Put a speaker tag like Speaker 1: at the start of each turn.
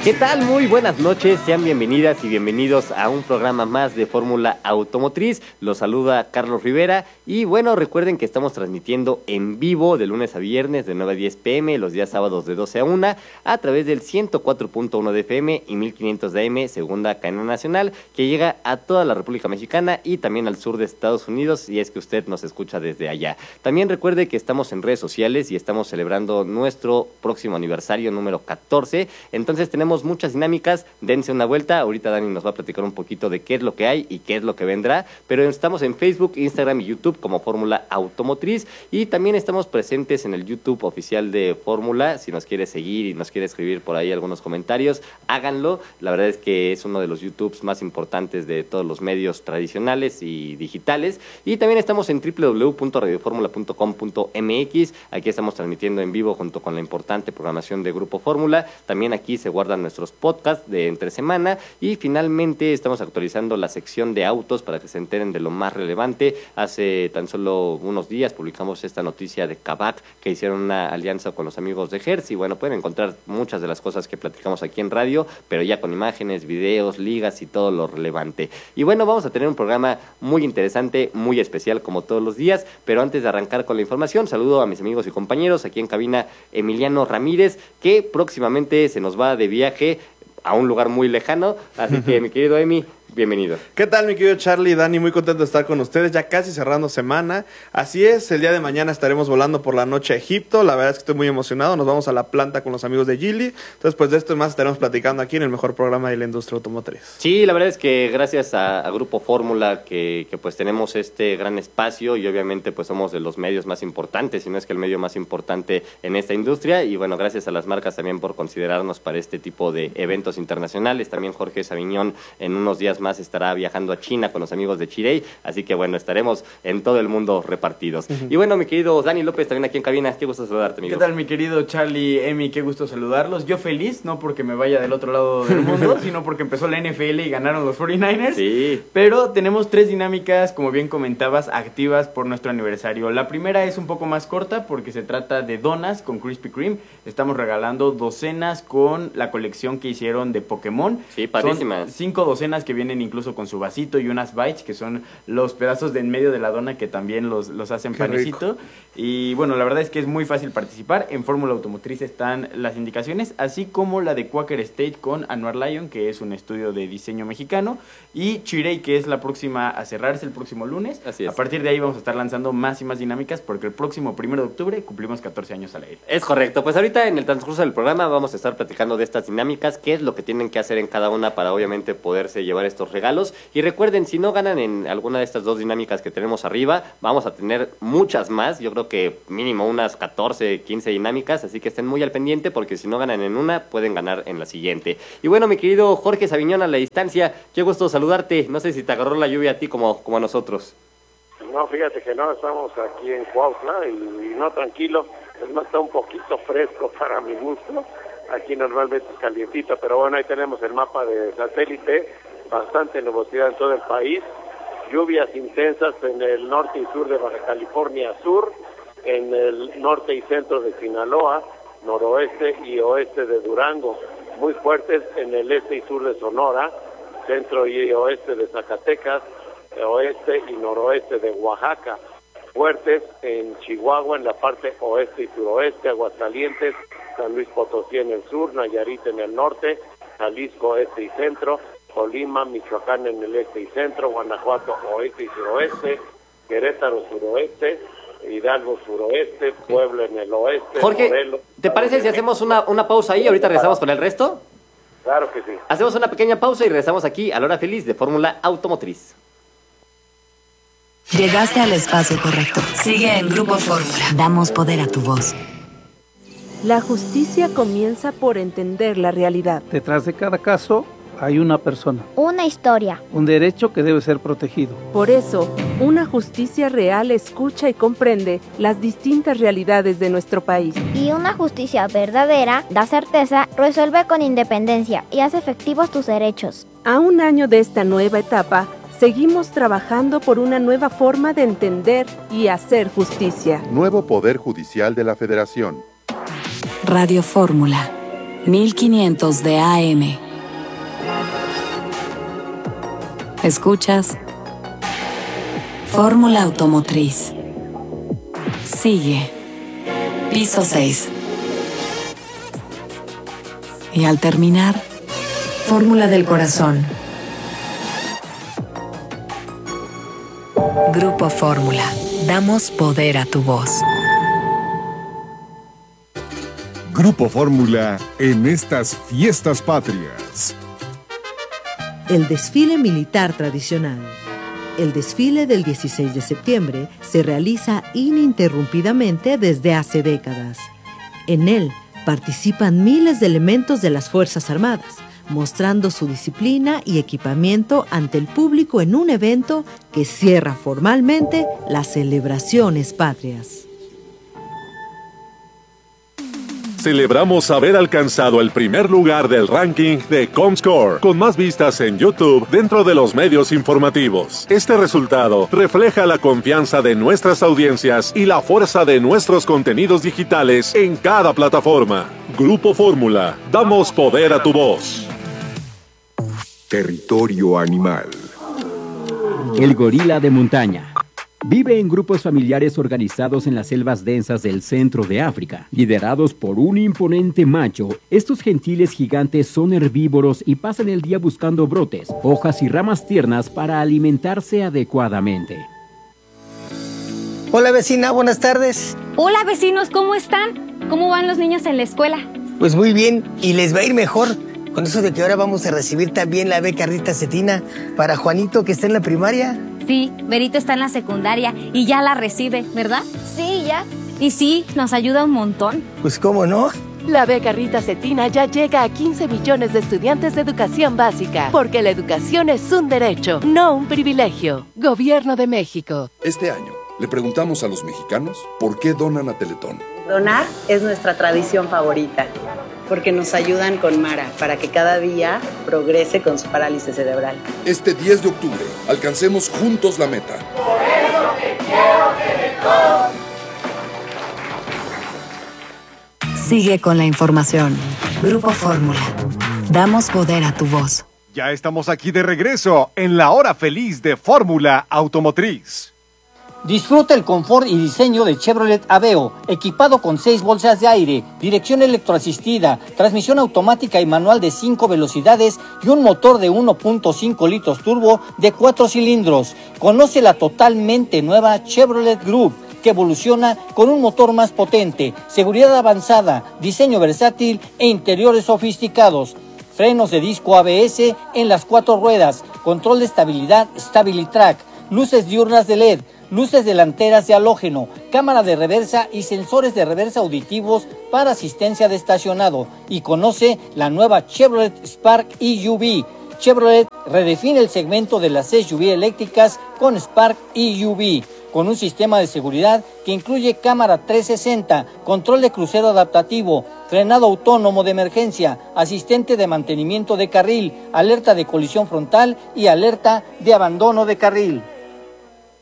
Speaker 1: ¿Qué tal? Muy buenas noches, sean bienvenidas y bienvenidos a un programa más de Fórmula Automotriz. Los saluda Carlos Rivera y bueno, recuerden que estamos transmitiendo en vivo de lunes a viernes de 9 a 10 pm, los días sábados de 12 a 1, a través del 104.1 de FM y 1500 de AM, segunda cadena nacional, que llega a toda la República Mexicana y también al sur de Estados Unidos, si es que usted nos escucha desde allá. También recuerde que estamos en redes sociales y estamos celebrando nuestro próximo aniversario número 14, entonces tenemos muchas dinámicas, dense una vuelta, ahorita Dani nos va a platicar un poquito de qué es lo que hay y qué es lo que vendrá, pero estamos en Facebook, Instagram y YouTube como Fórmula Automotriz y también estamos presentes en el YouTube oficial de Fórmula. Si nos quiere seguir y nos quiere escribir por ahí algunos comentarios, háganlo. La verdad es que es uno de los YouTubes más importantes de todos los medios tradicionales y digitales, y también estamos en www.radioformula.com.mx. aquí estamos transmitiendo en vivo junto con la importante programación de Grupo Fórmula. También aquí se guardan nuestros podcasts de entre semana y finalmente estamos actualizando la sección de autos para que se enteren de lo más relevante. Hace tan solo unos días publicamos esta noticia de Kavak, que hicieron una alianza con los amigos de Hertz, y bueno, pueden encontrar muchas de las cosas que platicamos aquí en radio, pero ya con imágenes, videos, ligas y todo lo relevante. Y bueno, vamos a tener un programa muy interesante, muy especial como todos los días, pero antes de arrancar con la información, saludo a mis amigos y compañeros aquí en cabina. Emiliano Ramírez, que próximamente se nos va de viaje a un lugar muy lejano, así que mi querido Emi, bienvenido.
Speaker 2: ¿Qué tal, mi querido Charlie y Dani? Muy contento de estar con ustedes, ya casi cerrando semana. Así es, el día de mañana estaremos volando por la noche a Egipto. La verdad es que estoy muy emocionado, nos vamos a la planta con los amigos de Geely. Entonces, pues de esto y más estaremos platicando aquí en el mejor programa de la industria automotriz.
Speaker 1: Sí, la verdad es que gracias a Grupo Fórmula que pues tenemos este gran espacio, y obviamente pues somos de los medios más importantes, si no es que el medio más importante en esta industria, y bueno, gracias a las marcas también por considerarnos para este tipo de eventos internacionales. También Jorge Saviñón en unos días más estará viajando a China con los amigos de Chirey, así que bueno, estaremos en todo el mundo repartidos. Y bueno, mi querido Dani López también aquí en cabina, qué gusto saludarte, amigo.
Speaker 3: ¿Qué tal, mi querido Charlie, Emi? Qué gusto saludarlos. Yo feliz, no porque me vaya del otro lado del mundo, sino porque empezó la NFL y ganaron los 49ers.
Speaker 1: Sí.
Speaker 3: Pero tenemos 3 dinámicas, como bien comentabas, activas por nuestro aniversario. La primera es un poco más corta porque se trata de donas con Krispy Kreme. Estamos regalando docenas con la colección que hicieron de Pokémon.
Speaker 1: Sí, padrísimas.
Speaker 3: Son 5 docenas que vienen incluso con su vasito, y unas bites, que son los pedazos de en medio de la dona que también los hacen panecito. Y bueno, la verdad es que es muy fácil participar. En Fórmula Automotriz están las indicaciones, así como la de Quaker State con Anwar Lion, que es un estudio de diseño mexicano, y Chirey, que es la próxima a cerrarse el próximo lunes.
Speaker 1: Así es.
Speaker 3: A partir de ahí vamos a estar lanzando más y más dinámicas, porque el próximo 1 de octubre cumplimos 14 años al aire.
Speaker 1: Es correcto, pues ahorita en el transcurso del programa vamos a estar platicando de estas dinámicas, qué es lo que tienen que hacer en cada una para obviamente poderse llevar estos regalos. Y recuerden, si no ganan en alguna de estas 2 dinámicas que tenemos arriba, vamos a tener muchas más, yo creo que mínimo unas 14, 15 dinámicas, así que estén muy al pendiente, porque si no ganan en una, pueden ganar en la siguiente. Y bueno, mi querido Jorge Saviñón a la distancia, qué gusto saludarte, no sé si te agarró la lluvia a ti como a nosotros.
Speaker 4: No, fíjate que no, estamos aquí en Cuautla y no, tranquilo, es más, está un poquito fresco para mi gusto. Aquí normalmente es calientito, pero bueno, ahí tenemos el mapa de satélite, bastante nubosidad en todo el país, lluvias intensas en el norte y sur de Baja California Sur, en el norte y centro de Sinaloa, noroeste y oeste de Durango, muy fuertes en el este y sur de Sonora, centro y oeste de Zacatecas, oeste y noroeste de Oaxaca, fuertes en Chihuahua en la parte oeste y suroeste, Aguascalientes, San Luis Potosí en el sur, Nayarit en el norte, Jalisco este y centro, Colima, Michoacán en el este y centro, Guanajuato oeste y suroeste, Querétaro suroeste, Hidalgo suroeste, Puebla en el oeste.
Speaker 1: Jorge,
Speaker 4: Morelos,
Speaker 1: ¿te parece si hacemos una pausa ahí? Ahorita regresamos con el resto.
Speaker 4: Claro que sí.
Speaker 1: Hacemos una pequeña pausa y regresamos aquí a la hora feliz de Fórmula Automotriz.
Speaker 5: Llegaste al espacio correcto. Sigue en Grupo Fórmula. Damos poder a tu voz.
Speaker 6: La justicia comienza por entender la realidad.
Speaker 7: Detrás de cada caso hay una persona,
Speaker 8: una historia,
Speaker 7: un derecho que debe ser protegido.
Speaker 6: Por eso, una justicia real escucha y comprende las distintas realidades de nuestro país.
Speaker 8: Y una justicia verdadera da certeza, resuelve con independencia y hace efectivos tus derechos.
Speaker 6: A un año de esta nueva etapa, seguimos trabajando por una nueva forma de entender y hacer justicia.
Speaker 9: Nuevo Poder Judicial de la Federación.
Speaker 5: Radio Fórmula. 1500 de AM. Escuchas Fórmula Automotriz. Sigue. Piso 6. Y al terminar, Fórmula del Corazón. Grupo Fórmula. Damos poder a tu voz.
Speaker 9: Grupo Fórmula en estas fiestas patrias.
Speaker 10: El desfile militar tradicional. El desfile del 16 de septiembre se realiza ininterrumpidamente desde hace décadas. En él participan miles de elementos de las Fuerzas Armadas, mostrando su disciplina y equipamiento ante el público en un evento que cierra formalmente las celebraciones patrias.
Speaker 9: Celebramos haber alcanzado el primer lugar del ranking de Comscore, con más vistas en YouTube dentro de los medios informativos. Este resultado refleja la confianza de nuestras audiencias y la fuerza de nuestros contenidos digitales en cada plataforma. Grupo Fórmula, damos poder a tu voz.
Speaker 11: Territorio animal.
Speaker 12: El gorila de montaña. Vive en grupos familiares organizados en las selvas densas del centro de África. Liderados por un imponente macho, estos gentiles gigantes son herbívoros y pasan el día buscando brotes, hojas y ramas tiernas para alimentarse adecuadamente.
Speaker 13: Hola vecina, buenas tardes.
Speaker 14: Hola vecinos, ¿cómo están? ¿Cómo van los niños en la escuela?
Speaker 13: Pues muy bien, y les va a ir mejor. Con eso de que ahora vamos a recibir también la beca Rita Cetina para Juanito, que está en la primaria.
Speaker 14: Sí, Berito está en la secundaria y ya la recibe, ¿verdad?
Speaker 8: Sí, ya.
Speaker 14: Y sí, nos ayuda un montón.
Speaker 13: Pues cómo no.
Speaker 6: La beca Rita Cetina ya llega a 15 millones de estudiantes de educación básica, porque la educación es un derecho, no un privilegio. Gobierno de México.
Speaker 11: Este año le preguntamos a los mexicanos por qué donan a Teletón.
Speaker 15: Donar es nuestra tradición favorita, porque nos ayudan con Mara para que cada día progrese con su parálisis cerebral.
Speaker 11: Este 10 de octubre, alcancemos juntos la meta.
Speaker 16: Por eso te quiero Teletón.
Speaker 5: Sigue con la información. Grupo Fórmula. Damos poder a tu voz.
Speaker 9: Ya estamos aquí de regreso en la hora feliz de Fórmula Automotriz.
Speaker 17: Disfruta el confort y diseño de Chevrolet Aveo, equipado con 6 bolsas de aire, dirección electroasistida, transmisión automática y manual de 5 velocidades y un motor de 1.5 litros turbo de 4 cilindros. Conoce la totalmente nueva Chevrolet Group, que evoluciona con un motor más potente, seguridad avanzada, diseño versátil e interiores sofisticados. Frenos de disco ABS en las 4 ruedas, control de estabilidad StabiliTrack, luces diurnas de LED, luces delanteras de halógeno, cámara de reversa y sensores de reversa auditivos para asistencia de estacionado. Y conoce la nueva Chevrolet Spark EUV. Chevrolet redefine el segmento de las SUV eléctricas con Spark EUV, con un sistema de seguridad que incluye cámara 360, control de crucero adaptativo, frenado autónomo de emergencia, asistente de mantenimiento de carril, alerta de colisión frontal y alerta de abandono de carril.